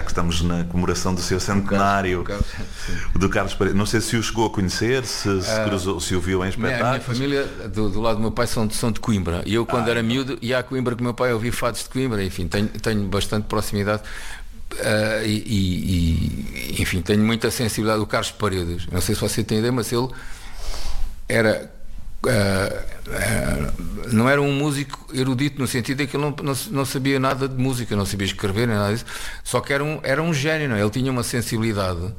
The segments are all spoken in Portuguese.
que estamos na comemoração do seu centenário, do Carlos Paredes. Não sei se o chegou a conhecer, se cruzou, se o viu em espetáculos. A minha família, do lado do meu pai, são de Coimbra. E eu, quando era miúdo, ia a Coimbra com o meu pai, ouvi fados de Coimbra. Enfim, tenho bastante proximidade. Enfim, tenho muita sensibilidade do Carlos Paredes. Não sei se você tem ideia, mas ele era... não era um músico erudito no sentido de que ele não sabia nada de música, não sabia escrever nem nada disso, só que era um gênio, não é? Ele tinha uma sensibilidade,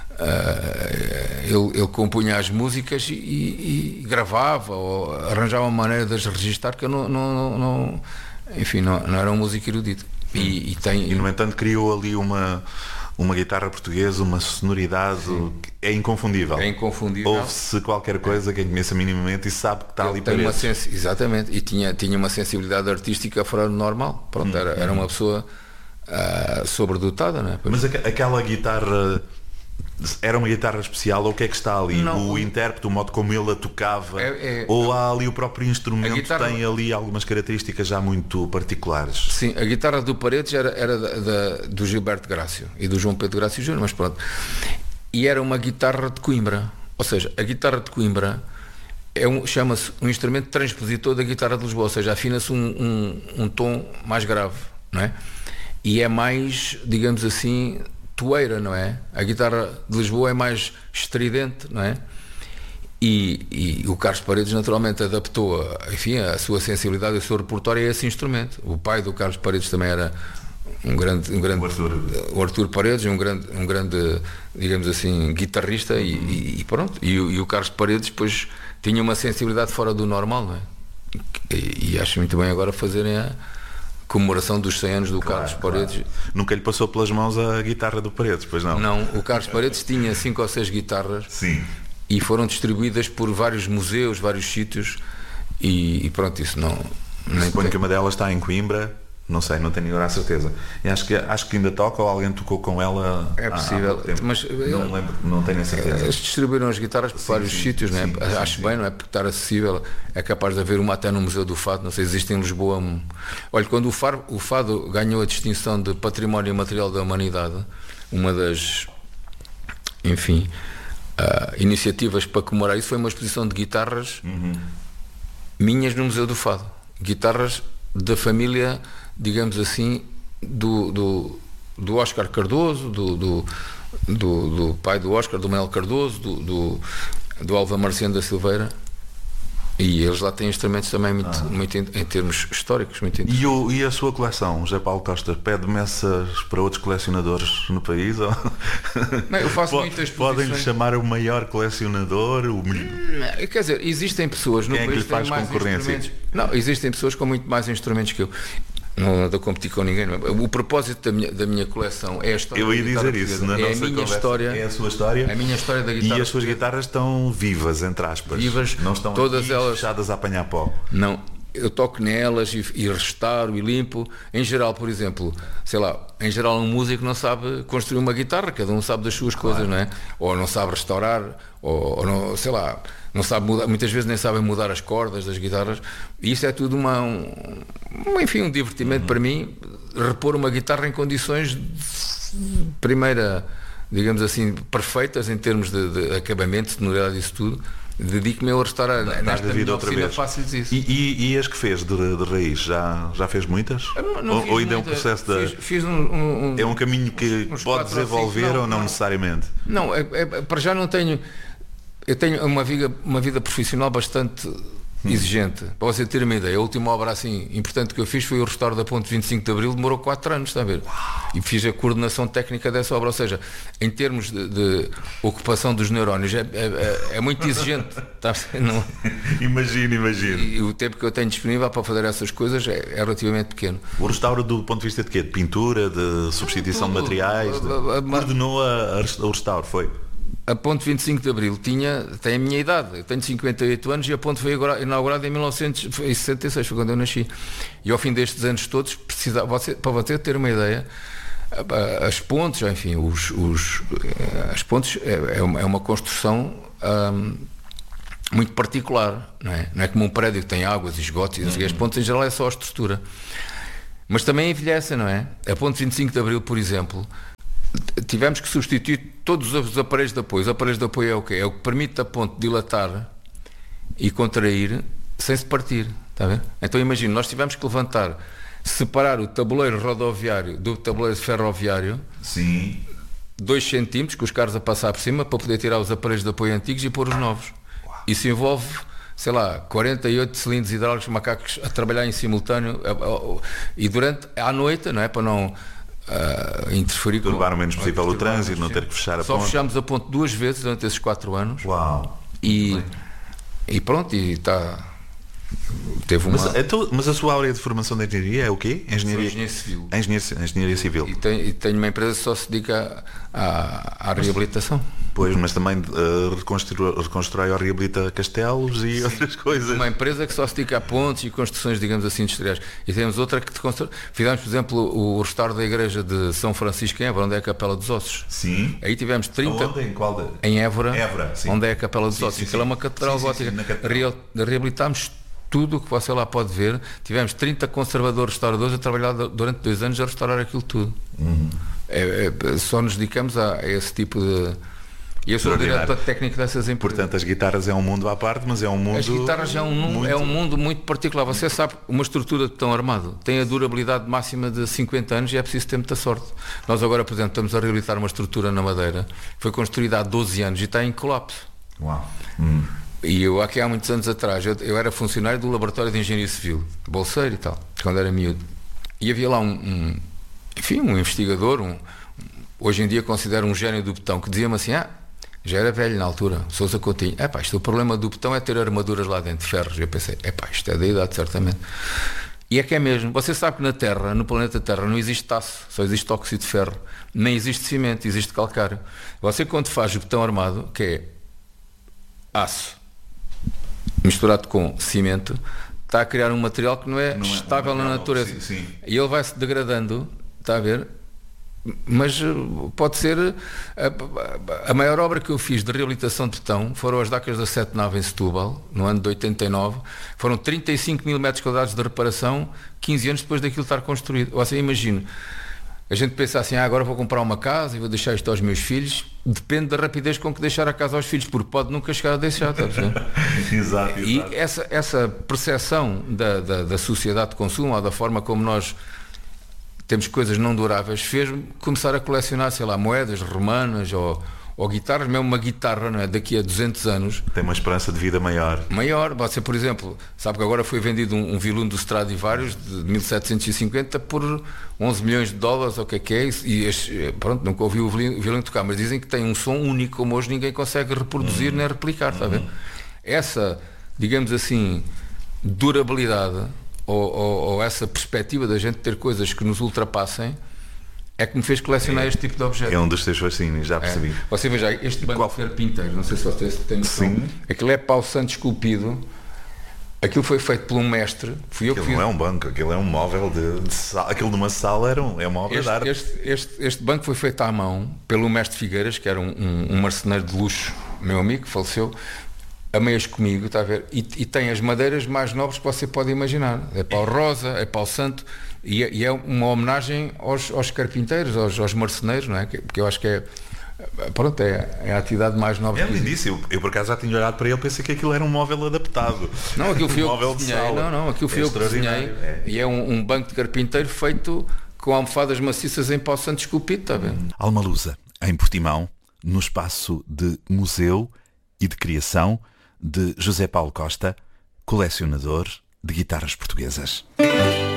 ele compunha as músicas e gravava ou arranjava uma maneira de as registar que eu não era um músico erudito. E no entanto criou ali uma guitarra portuguesa, uma sonoridade. Sim. É inconfundível. Ouve-se qualquer coisa, quem conheça minimamente e sabe que está ali para isso. Exatamente, e tinha uma sensibilidade artística fora do normal. Pronto, era uma pessoa sobredotada, não é? Mas aquela guitarra era uma guitarra especial, ou o que é que está ali? Não, o intérprete, o modo como ele a tocava, ou há ali o próprio instrumento guitarra... tem ali algumas características já muito particulares? Sim, a guitarra do Paredes era do Gilberto Grácio e do João Pedro Grácio Júnior, mas pronto. E era uma guitarra de Coimbra, ou seja, a guitarra de Coimbra chama-se um instrumento transpositor da guitarra de Lisboa, ou seja, afina-se um tom mais grave, não é? E é mais, digamos assim, toeira, não é? A guitarra de Lisboa é mais estridente, não é? E o Carlos Paredes naturalmente adaptou a sua sensibilidade e o seu repertório a esse instrumento. O pai do Carlos Paredes também era um grande o Artur Paredes, um grande, digamos assim, guitarrista e pronto. E o Carlos Paredes depois tinha uma sensibilidade fora do normal, não é? E acho muito bem agora fazerem a comemoração dos 100 anos do Carlos Paredes. Claro. Nunca lhe passou pelas mãos a guitarra do Paredes, pois não? Não, o Carlos Paredes tinha 5 ou 6 guitarras. Sim. E foram distribuídas por vários museus, vários sítios e pronto, isso não... Suponho que uma delas está em Coimbra, não sei, não tenho agora a certeza. E acho que ainda toca ou alguém tocou com ela. É possível, mas não lembro, não tenho a certeza. Eles distribuíram as guitarras por vários sítios, não é? Acho bem, não é? Porque estar acessível, é capaz de haver uma até no Museu do Fado, não sei, existe em Lisboa. Olha, quando o Fado ganhou a distinção de Património Imaterial da Humanidade, uma das, enfim, iniciativas para comemorar isso foi uma exposição de guitarras minhas no Museu do Fado, guitarras da família, digamos assim, do Oscar Cardoso, do pai do Oscar, do Manuel Cardoso, do Alva Marciano da Silveira, e eles lá têm instrumentos também muito em termos históricos. Muito e a sua coleção, José Paulo Costa, pede messas para outros colecionadores no país? Ou... Não, eu faço muitas exposições. Podem-lhe chamar o maior colecionador? Quer dizer, existem pessoas no país que têm mais instrumentos. Não, existem pessoas com muito mais instrumentos que eu. Não ando a competir com ninguém. O propósito da minha coleção é a história. Eu ia dizer isso, na nossa a minha conversa. História. É a sua história. A minha história da guitarra. E as suas guitarras estão vivas, entre aspas. Vivas, não estão todas elas fechadas a apanhar pó. Não. Eu toco nelas e restauro e limpo. Em geral, por exemplo, sei lá, em geral um músico não sabe construir uma guitarra, cada um sabe das suas coisas, não é? Ou não sabe restaurar, ou não, sei lá, não sabe mudar, muitas vezes nem sabem mudar as cordas das guitarras. E isso é tudo um divertimento para mim, repor uma guitarra em condições de primeira, digamos assim, perfeitas em termos de acabamento, de sonoridade, isso tudo. Dedico-me a restaurar nesta minha oficina, faço-lhes isso. E as que fez de raiz, já fez muitas? Ou ainda é um processo de... Fiz é um caminho que pode desenvolver ou não necessariamente? Não, para já não tenho... Eu tenho uma vida profissional bastante exigente. Para você ter uma ideia, a última obra assim importante que eu fiz foi o restauro da Ponte 25 de Abril, demorou 4 anos, está a ver? E fiz a coordenação técnica dessa obra, ou seja, em termos de ocupação dos neurónios é muito exigente, está a ver? Não... Imagino. E o tempo que eu tenho disponível para fazer essas coisas é relativamente pequeno. O restauro do ponto de vista de quê? De pintura, de substituição de materiais? Coordenou o restauro, foi? A Ponte 25 de Abril tem a minha idade, eu tenho 58 anos e a ponte foi inaugurada em 1966, foi quando eu nasci. E ao fim destes anos todos, para você ter uma ideia, as pontes, enfim, as pontes é uma construção muito particular, não é? Não é como um prédio que tem águas e esgotos, e as pontes em geral é só a estrutura. Mas também envelhecem, não é? A Ponte 25 de Abril, por exemplo, tivemos que substituir todos os aparelhos de apoio. Os aparelhos de apoio é o quê? É o que permite a ponte dilatar e contrair sem se partir, está a ver? Então imagina, nós tivemos que levantar, separar o tabuleiro rodoviário do tabuleiro ferroviário, sim, 2 centímetros, com os carros a passar por cima, para poder tirar os aparelhos de apoio antigos e pôr os novos. Isso envolve, sei lá, 48 cilindros hidráulicos, macacos a trabalhar em simultâneo, e durante à noite, não é? Para não interferir, turbar o menos possível o trânsito, não ter que fechar a ponte. Só fechámos a ponte 2 vezes durante esses 4 anos. Uau! E pronto, e está. Teve uma... mas a sua área de formação de engenharia é o quê? Engenharia civil. Engenharia civil. E tenho uma empresa que só se dedica à reabilitação. Pois, mas também reconstrói ou reabilita castelos e outras coisas. Uma empresa que só se dedica a pontes e construções, digamos assim, industriais. E temos outra que fizemos, por exemplo, o restauro da igreja de São Francisco em Évora, onde é a Capela dos Ossos. Sim. Aí tivemos 30... Onde? Em Évora, sim. Onde é a Capela dos Ossos. Aquilo é uma catedral gótica. Reabilitámos tudo o que você lá pode ver. Tivemos 30 conservadores restauradores a trabalhar durante 2 anos a restaurar aquilo tudo. Só nos dedicamos a esse tipo de... E eu sou o diretor técnico dessas empresas. Portanto, as guitarras é um mundo à parte, mas é um mundo... As guitarras é um mundo muito particular. Você sabe, uma estrutura de betão armado tem a durabilidade máxima de 50 anos e é preciso ter muita sorte. Nós agora, por exemplo, estamos a reabilitar uma estrutura na Madeira. Foi construída há 12 anos e está em colapso. Uau! E eu, aqui há muitos anos atrás, eu era funcionário do Laboratório de Engenharia Civil, bolseiro e tal, quando era miúdo. E havia lá um investigador, hoje em dia considero um gênio do betão, que dizia-me assim, já era velho na altura, Sousa Coutinho, o problema do betão é ter armaduras lá dentro, ferros. E eu pensei, isto é da idade, certamente. E é que é mesmo. Você sabe que na Terra, no planeta Terra, não existe aço, só existe óxido de ferro. Nem existe cimento, existe calcário. Você, quando faz o betão armado, que é aço misturado com cimento, está a criar um material que não é estável na natureza. Sim. E ele vai-se degradando, está a ver? Mas pode ser a maior obra que eu fiz de reabilitação de betão foram as Dacas da Sete Nave em Setúbal, no ano de 89. Foram 35 mil metros quadrados de reparação 15 anos depois daquilo estar construído. Você imagina, a gente pensa assim, agora vou comprar uma casa e vou deixar isto aos meus filhos. Depende da rapidez com que deixar a casa aos filhos, porque pode nunca chegar a deixar. Exato. E essa percepção da sociedade de consumo, ou da forma como nós temos coisas não duráveis, fez-me começar a colecionar, sei lá, moedas romanas ou guitarras, mesmo uma guitarra, não é? Daqui a 200 anos. Tem uma esperança de vida maior. Você, por exemplo, sabe que agora foi vendido um violino do Stradivarius de 1750 por 11 milhões de dólares, ou o que é isso? E pronto, nunca ouvi o violino tocar, mas dizem que tem um som único, como hoje ninguém consegue reproduzir nem replicar, está a ver? Essa, digamos assim, durabilidade ou essa perspectiva da gente ter coisas que nos ultrapassem é que me fez colecionar este tipo de objeto. É um dos teus fascínios, já percebi. Você veja, este banco de carpinteiro, não sei se você tem noção. Sim. Aquilo é pau santo esculpido. Aquilo foi feito por um mestre. Aquilo não é um banco, aquilo é um móvel de sala. Aquilo numa sala é uma obra de arte. Este banco foi feito à mão pelo mestre Figueiras, que era um marceneiro de luxo, meu amigo, que faleceu, a meias comigo, está a ver? E tem as madeiras mais nobres que você pode imaginar. É pau rosa, é pau santo. E é uma homenagem aos carpinteiros, aos marceneiros, não é? Porque eu acho que é a atividade mais nobre. É lindíssimo. Eu por acaso já tinha olhado para ele e pensei que aquilo era um móvel adaptado. Não, aquilo foi eu que desenhei. Não, aquilo foi eu que desenhei. E é um banco de carpinteiro feito com almofadas maciças em pau santo esculpido, está a ver? Almalusa, em Portimão, no espaço de museu e de criação de José Paulo Costa, colecionador de guitarras portuguesas.